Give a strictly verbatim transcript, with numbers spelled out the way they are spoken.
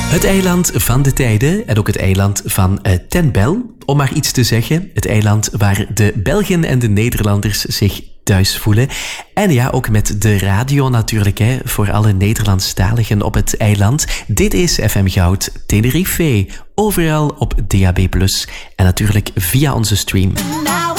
Het eiland van de tijden en ook het eiland van uh, Ten Bel, om maar iets te zeggen. Het eiland waar de Belgen en de Nederlanders zich thuis voelen. En ja, ook met de radio natuurlijk, hè, voor alle Nederlandstaligen op het eiland. Dit is F M Goud Tenerife, overal op D A B plus, en natuurlijk via onze stream.